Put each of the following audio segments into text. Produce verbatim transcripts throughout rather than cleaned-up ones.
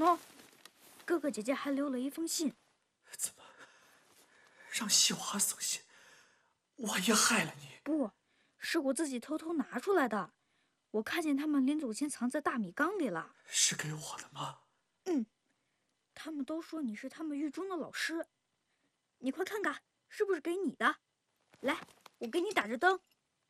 喏，哥哥姐姐还留了一封信。 怎么让西华送信？我也害了你？ 不，是我自己偷偷拿出来的。我看见他们临走前藏在大米缸里了。 是给我的吗？ 嗯，他们都说你是他们狱中的老师。你快看看，是不是给你的？来，我给你打着灯。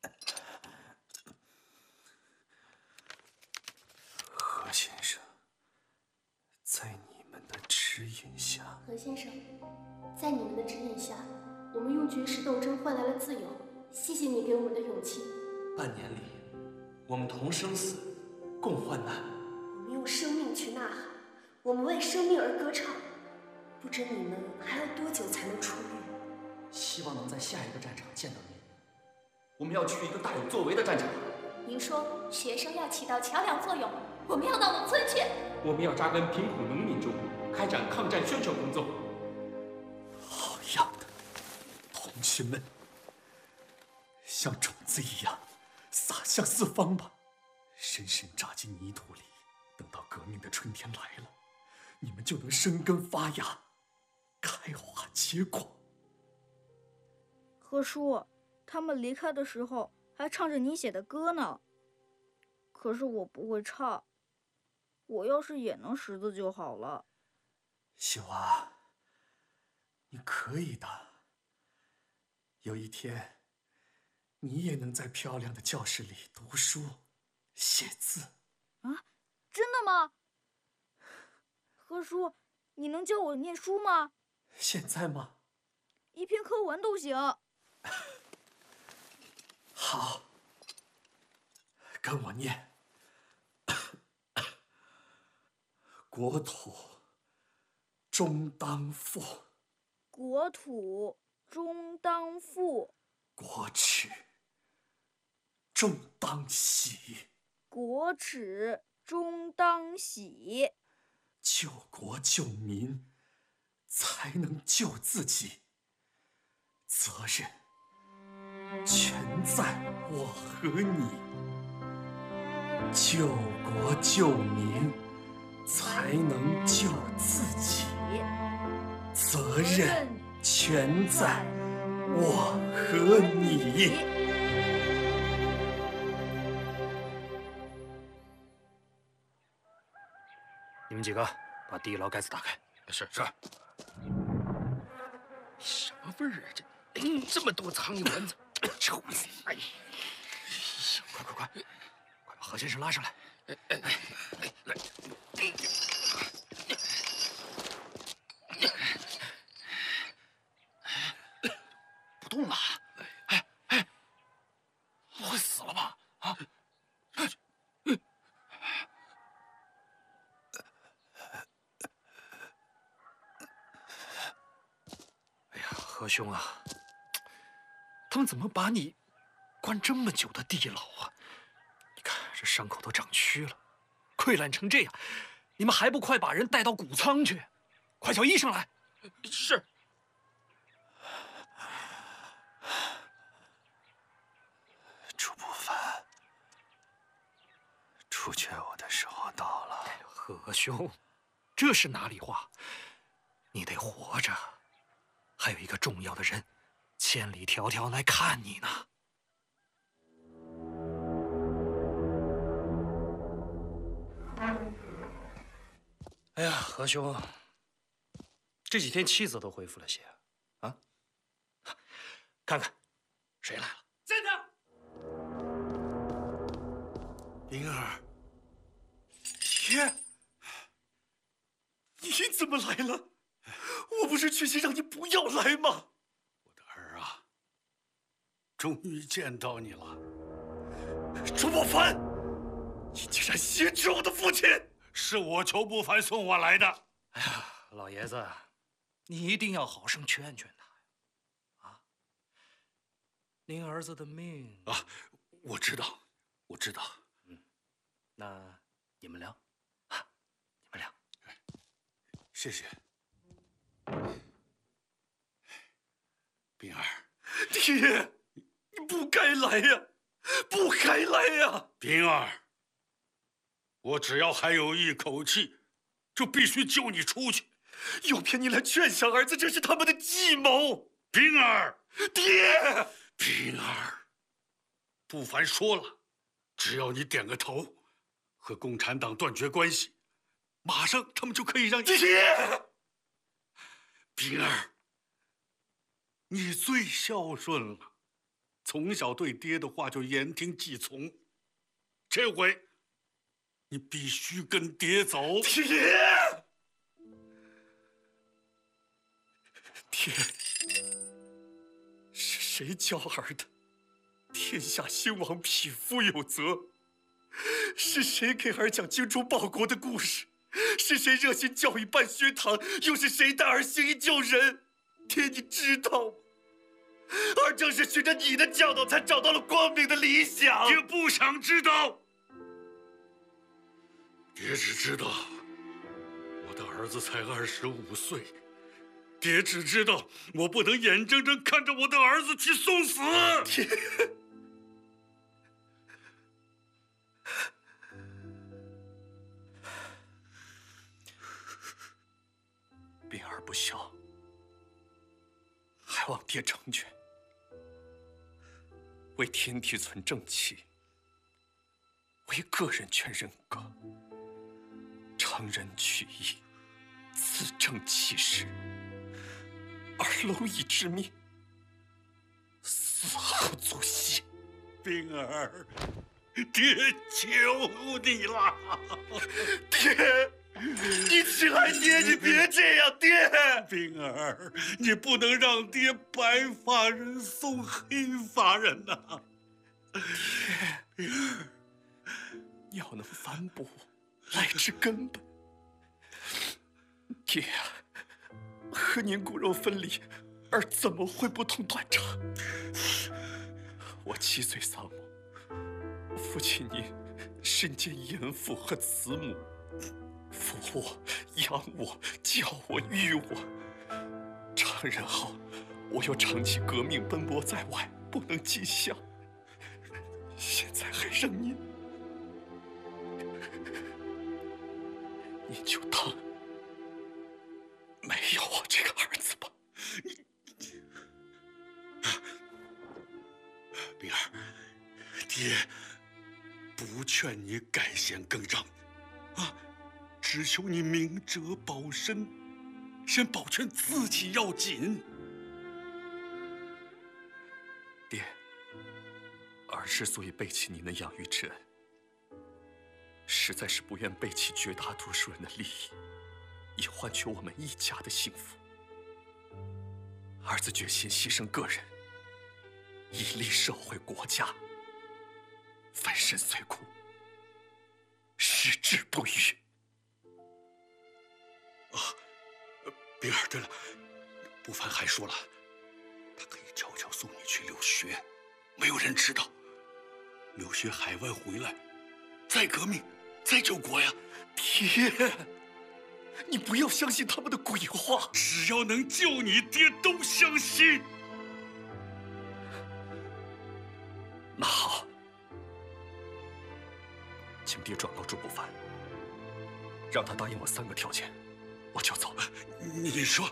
何先生，在你们的指引下。 何先生，在你们的指引下，我们用绝食斗争换来了自由。谢谢你给我们的勇气。 半年里，我们同生死，共患难。 我们用生命去呐喊，我们为生命而歌唱。不知你们还要多久才能出狱？ 希望能在下一个战场见到您。我们要去一个大有作为的战场。 您说学生要起到桥梁作用，我们要到农村去。 我们要扎根贫苦农民中，开展抗战宣传工作。 好样的，同学们，像种子一样撒向四方吧，深深扎进泥土里。等到革命的春天来了，你们就能生根发芽，开花结果。 何叔，他们离开的时候还唱着你写的歌呢。可是我不会唱，我要是也能识字就好了。 西华，你可以的。有一天，你也能在漂亮的教室里读书、写字。 啊，真的吗？何叔，你能教我念书吗？ 现在吗？ 一篇课文都行。 好，跟我念。国土终当复， 国土终当复， 国耻终当喜， 国耻终当喜。 救国救民，才能救自己。责任全在我和你。救国救民，才能救自己。责任全在我和你。 你们几个把地牢盖子打开。 是是。什么味儿啊？这、嗯、这么多苍蝇蚊子，臭死！哎呀！ 快快快，快把何先生拉上来！ 哎哎哎，来！不动了！哎哎，不会死了吧？啊！ 哎呀，何兄啊，他们怎么把你关这么久的地牢啊？你看这伤口都长蛆了，溃烂成这样，你们还不快把人带到谷仓去？快叫医生来！ 是。 楚不凡，除却我的时候到了。 何兄，这是哪里话？你得活着，还有一个重要的人，千里迢迢来看你呢。哎呀，何兄，这几天妻子都恢复了些啊？看看，谁来了？ 在呢。 灵儿，爹，你怎么来了？我不是劝心让你不要来吗？ 我的儿啊，终于见到你了。 楚不凡，你竟然挟持我的父亲！ 是我邱不凡送我来的。 哎呀，老爷子，你一定要好生劝劝他呀！啊，您儿子的命啊，我知道，我知道。 嗯，那你们量，啊，你们量。 谢谢。冰儿， 爹，你不该来呀，不该来呀！ 冰儿，我只要还有一口气， 就必须救你出去。 诱骗你来劝降儿子，这是他们的计谋。 冰儿， 爹， 冰儿，不凡说了，只要你点个头，和共产党断绝关系，马上他们就可以让你。 爹， 冰儿，你最孝顺了，从小对爹的话就言听计从。这回，你必须跟爹走。 爹，爹，是谁教儿的“天下兴亡，匹夫有责”？是谁给儿讲精忠报国的故事？是谁热心教育办学堂？又是谁带儿行医救人？爹，你知道吗？儿正是循着你的教导，才找到了光明的理想。 爹不想知道，爹只知道我的儿子才二十五岁。爹只知道，我不能眼睁睁看着我的儿子去送死。 爹，冰儿不孝，还望爹成全。为天地存正气，为个人全人格，成人取义，自正其实。而蝼蚁之命，丝毫足惜。 冰儿，爹求你了， 爹，你起来，爹，你别这样，爹。 冰儿，你不能让爹白发人送黑发人呐、啊。 爹，要能反哺，来之根本。爹呀、啊，和您骨肉分离，儿怎么会不痛断肠？我七岁丧母，父亲您身兼严父和慈母，抚我、养我、教我、育我。成人后，我又长期革命奔波在外，不能尽孝。现在还让您，您就当没有我这个儿子吧。 冰儿，爹不劝你改弦更张，啊，只求你明哲保身，先保全自己要紧。 爹，儿之所以背弃您的养育之恩，实在是不愿背弃绝大多数人的利益，以换取我们一家的幸福。儿子决心牺牲个人，以利社会国家，粉身碎骨，矢志不渝。 啊，冰儿，对了，不凡还说了，他可以悄悄送你去留学，没有人知道。留学海外回来，再革命，再救国呀！ 爹，你不要相信他们的鬼话。 只要能救你，爹都相信。 那好，请爹转告朱不凡，让他答应我三个条件，我就走。 你说，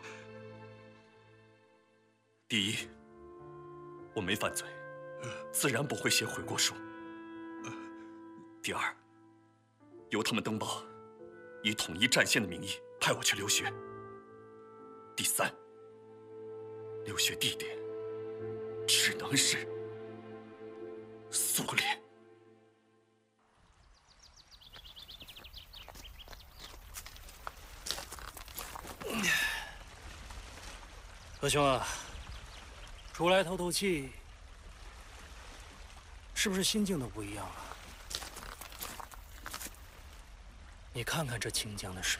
第一，我没犯罪，自然不会写悔过书。第二，由他们登报，以统一战线的名义派我去留学。第三，留学地点只能是苏联。 何兄啊，出来透透气，是不是心境都不一样了？你看看这清江的水，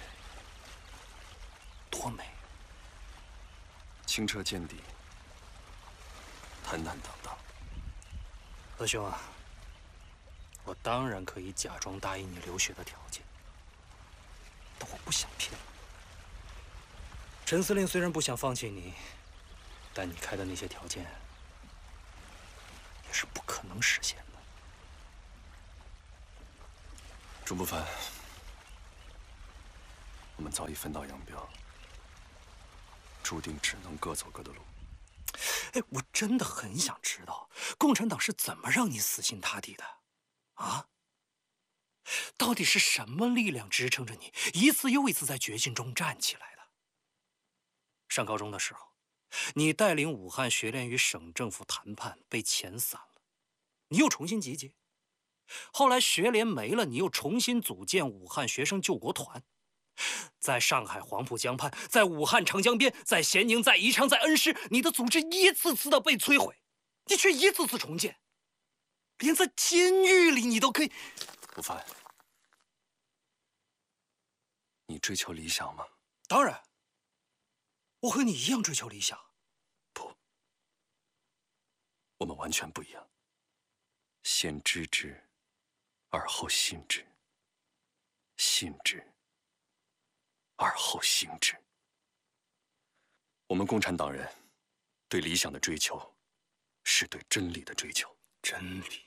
多美！ 清澈见底，坦坦荡荡。 何兄啊，我当然可以假装答应你留学的条件，但我不想骗你。陈司令虽然不想放弃你，但你开的那些条件也是不可能实现的。 朱不凡， 我们早已分道扬镳，注定只能各走各的路。 哎，我真的很想知道，共产党是怎么让你死心塌地的？啊？到底是什么力量支撑着你一次又一次在绝境中站起来的？上高中的时候，你带领武汉学联与省政府谈判，被遣散了，你又重新集结。后来学联没了，你又重新组建武汉学生救国团。在上海黄浦江畔，在武汉长江边，在咸宁，在宜昌，在恩施，你的组织一次次的被摧毁，你却一次次重建。连在监狱里，你都可以。 吴凡，你追求理想吗？ 当然，我和你一样追求理想。 不，我们完全不一样。先知之，而后信之；信之，而后行之。我们共产党人对理想的追求，是对真理的追求。 真理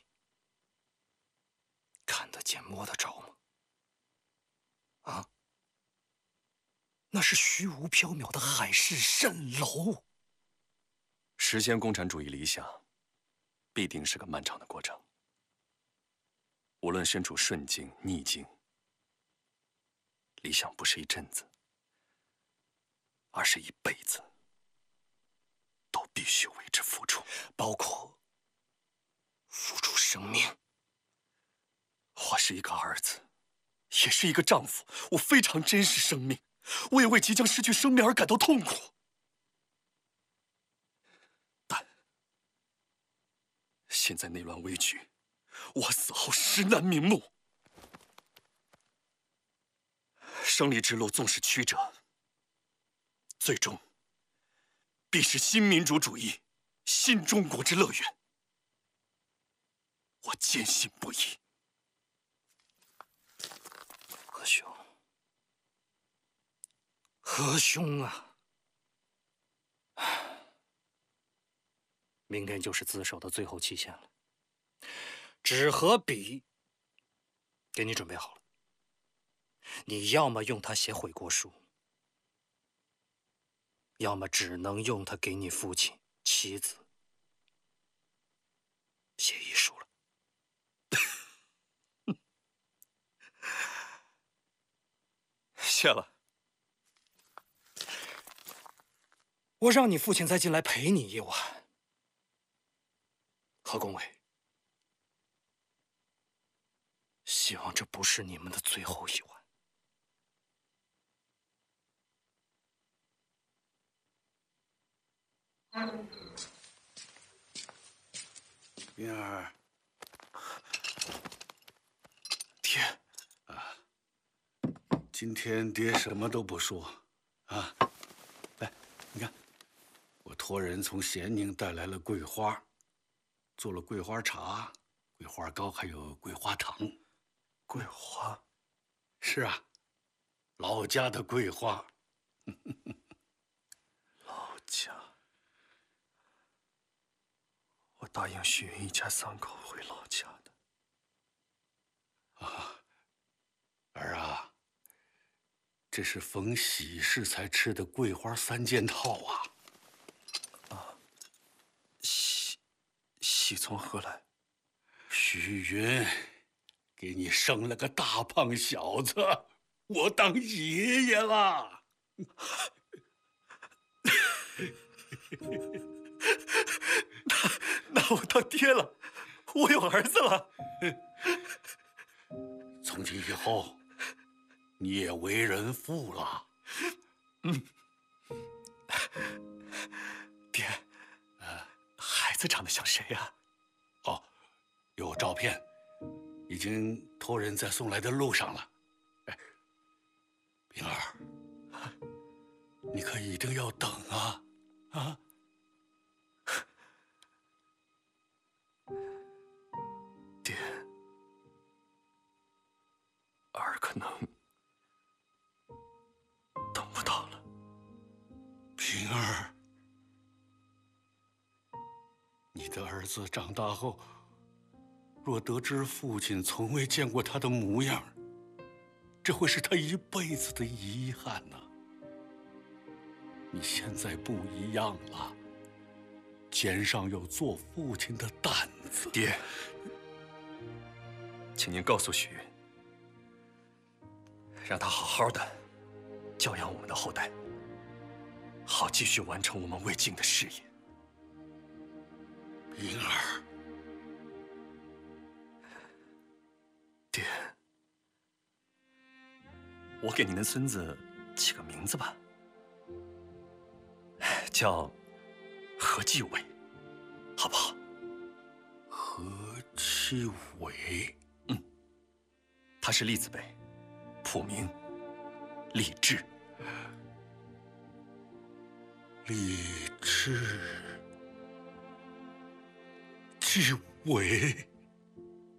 看得见摸得着吗？啊？那是虚无缥缈的海市蜃楼。 实现共产主义理想，必定是个漫长的过程。无论身处顺境逆境，理想不是一阵子，而是一辈子，都必须为之付出， 包括付出生命。 我是一个儿子，也是一个丈夫，我非常珍视生命，我也为即将失去生命而感到痛苦。但现在内乱危局，我死后实难瞑目。胜利之路纵是曲折，最终必是新民主主义、新中国之乐园。我坚信不疑。 何兄，何兄啊！明天就是自首的最后期限了，纸和笔给你准备好了。你要么用它写悔过书，要么只能用它给你父亲、妻子写遗书了。 谢了。 我让你父亲再进来陪你一晚。何公伟，希望这不是你们的最后一晚。 冰儿， 爹， 啊，今天爹什么都不说，啊，来，你看，我托人从咸宁带来了桂花，做了桂花茶、桂花糕，还有桂花糖。 桂花？ 是啊，老家的桂花。 老家。我答应许云一家三口回老家的。 啊，儿啊，这是逢喜事才吃的桂花三件套啊！ 啊，喜喜从何来？ 许云给你生了个大胖小子，我当爷爷了。 那那我当爹了，我有儿子了。 从今以后，你也为人父了。 嗯，爹，呃，孩子长得像谁呀？ 哦，有照片，已经托人在送来的路上了。哎，冰儿，你可一定要等啊，啊！ 爹，儿可能等不到了。 平儿，你的儿子长大后，若得知父亲从未见过他的模样， 这会是他一辈子的遗憾呐。你现在不一样了，肩上有做父亲的担子。 爹，请您告诉许云，让他好好的教养我们的后代，好继续完成我们魏晋的事业。 云儿， 爹，我给您的孙子起个名字吧，叫何继伟，好不好？ 何继伟， 嗯，他是立字辈，谱名立志。 立志，继伟。